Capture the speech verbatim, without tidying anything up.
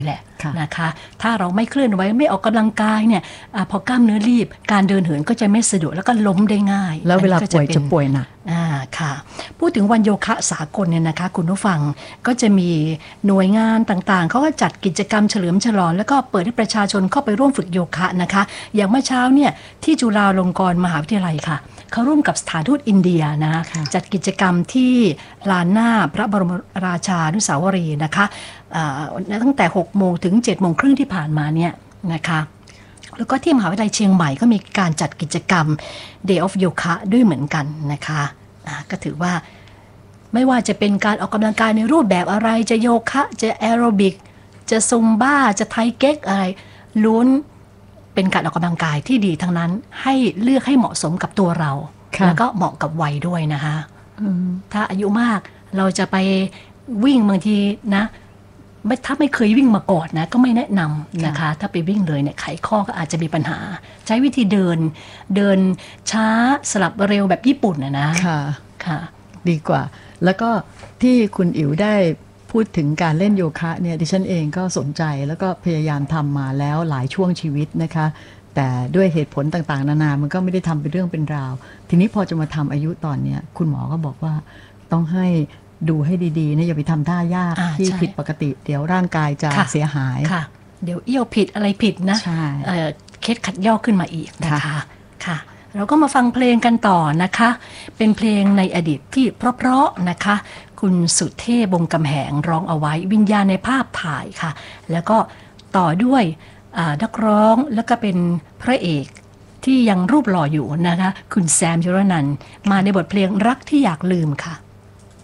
แหละนะคะถ้าเราไม่เคลื่อนไหวไม่ออกกำลังกายเนี่ยอพอกล้ามเนื้อรีบการเดินเหินก็จะไม่สะดวกแล้วก็ล้มได้ง่ายแล้วเวลาป่วยจะป่วยหนักอ่าค่ะพูดถึงวันโยคะสากลเนี่ยนะคะคุณผู้ฟังก็จะมีหน่วยงานต่างๆเขาก็จัดกิจกรรมเฉลิมฉลองแล้วก็เปิดให้ประชาชนเข้าไปร่วมฝึกโยคะนะคะอย่างเมื่อเช้าเนี่ยที่จุฬาลงกรณ์มหาวิทยาลัยค่ะเขาร่วมกับสถานทูตอินเดียนะจัดกิจกรรมที่ลานหน้าพระบรมราชานุสาวรีย์นะคะตั้งแต่หกโมงถึงเจ็ดโมงครึ่งที่ผ่านมาเนี่ยนะคะแล้วก็ที่มหาวิทยาลัยเชียงใหม่ก็มีการจัดกิจกรรม Day of Yoga ด้วยเหมือนกันนะคะก็ถือว่าไม่ว่าจะเป็นการออกกำลังกายในรูปแบบอะไรจะโยคะจะแอโรบิกจะซุมบ้าจะไทเก๊กอะไรล้วนเป็นการออกกำลังกายที่ดีทั้งนั้นให้เลือกให้เหมาะสมกับตัวเราแล้วก็เหมาะกับวัยด้วยนะคะถ้าอายุมากเราจะไปวิ่งบางทีนะไม่ถ้าไม่เคยวิ่งมาก่อนนะก็ไม่แนะนำนะคะถ้าไปวิ่งเลยเนี่ยไขข้อก็อาจจะมีปัญหาใช้วิธีเดินเดินช้าสลับเร็วแบบญี่ปุ่นนะนะค่ะค่ะดีกว่าแล้วก็ที่คุณอิ๋วได้พูดถึงการเล่นโยคะเนี่ยดิฉันเองก็สนใจแล้วก็พยายามทำมาแล้วหลายช่วงชีวิตนะคะแต่ด้วยเหตุผลต่างๆนานามันก็ไม่ได้ทำเป็นเรื่องเป็นราวทีนี้พอจะมาทำอายุตอนเนี้ยคุณหมอก็บอกว่าต้องให้ดูให้ดีๆนะอย่าไปทำท่ายากที่ผิดปกติเดี๋ยวร่างกายจะเสียหายค่ะเดี๋ยวเอี้ยวผิดอะไรผิดนะเคล็ดขัดย่อขึ้นมาอีกนะคะค่ะเราก็มาฟังเพลงกันต่อนะคะเป็นเพลงในอดีตที่เพราะๆนะคะคุณสุเทพวงศ์กำแหงร้องเอาไว้วิญญาณในภาพถ่ายค่ะแล้วก็ต่อด้วยนักร้องแล้วก็เป็นพระเอกที่ยังรูปหล่ออยู่นะคะคุณแซมยุรนันท์มาในบทเพลงรักที่อยากลืมค่ะ